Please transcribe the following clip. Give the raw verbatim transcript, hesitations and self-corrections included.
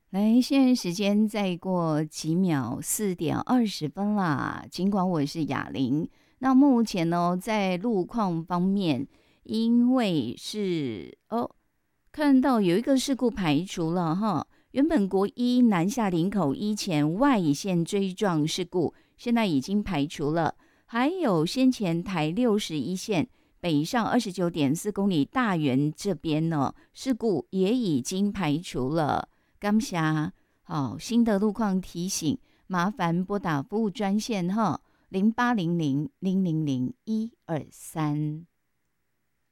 来，现在时间再过几秒，四点二十分啦。尽管我是哑铃，那目前呢，在路况方面，因为是哦，看到有一个事故排除了哈。原本国一南下林口一前外线追撞事故，现在已经排除了。还有先前台六十一线北上二十九点四公里大园这边呢，事故也已经排除了。感谢好、哦、新的路况提醒，麻烦拨打服务专线哈，零八零零零零零一二三。